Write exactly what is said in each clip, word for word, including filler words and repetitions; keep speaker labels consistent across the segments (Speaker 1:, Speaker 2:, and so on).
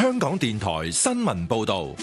Speaker 1: 香港電台新聞報道。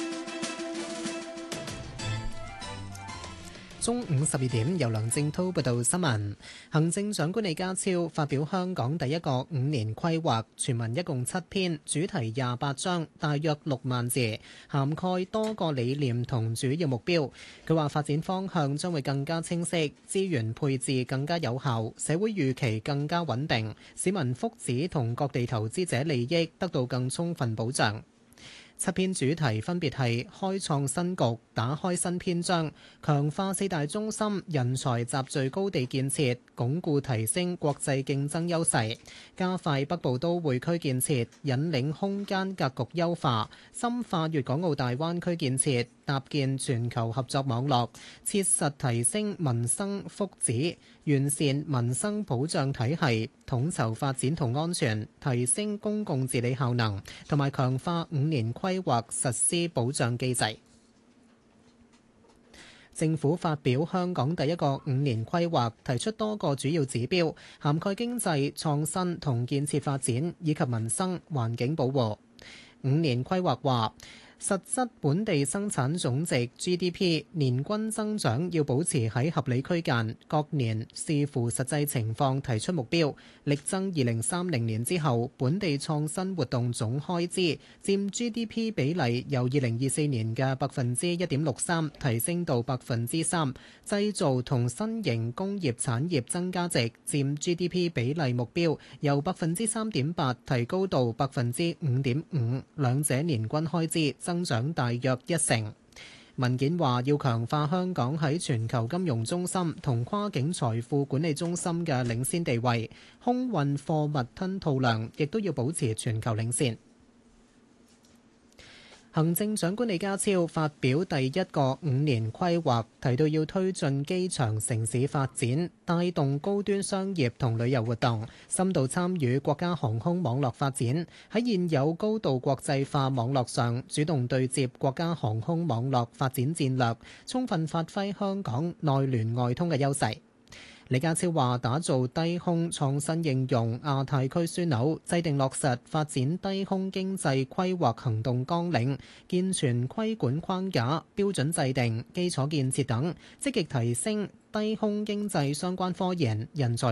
Speaker 2: 中午十二點，由梁正滔報道新聞。行政長官李家超發表香港第一個五年規劃，全文一共七篇，主題廿八章，大約六萬字，涵蓋多個理念同主要目標。佢話發展方向將會更加清晰，資源配置更加有效，社會預期更加穩定，市民福祉同各地投資者利益得到更充分保障。七篇主題分別係開創新局、打開新篇章、強化四大中心人才集聚高地建設、鞏固提升國際競爭優勢、加快北部都會區建設、引領空間格局優化、深化粵港澳大灣區建設、搭建全球合作網絡、切實提升民生福祉、完善民生保障體系、統籌發展同安全、提升公共治理效能，同埋強化五年規劃實施保障機制。政府發表香港第一個五年規劃，提出多個主要指標，涵蓋經濟、創新同建設發展，以及民生環境保護。五年規劃話，實質本地生產總值 G D P 年均增長要保持喺合理區間，各年視乎實際情況提出目標，力爭二零三零年之後本地創新活動總開支佔 G D P 比例由二零二四年嘅百分之一點六三提升到百分之三，製造同新型工業產業增加值佔 G D P 比例目標由百分之三點八提高到百分之五點五，兩者年均開支增長大約一成。文件話要強化香港喺全球金融中心同跨境財富管理中心嘅領先地位，空運貨物吞吐量亦都要保持全球領先。行政長官李家超發表第一個五年規劃，提到要推進機場城市發展，帶動高端商業同旅遊活動，深度參與國家航空網絡發展，喺現有高度國際化網絡上主動對接國家航空網絡發展戰略，充分發揮香港內聯外通嘅優勢。李家超話：打造低空創新應用亞太區樞紐，制定落實發展低空經濟規劃行動綱領，健全規管框架、標準制定、基礎建設等，積極提升低空經濟相關科研人才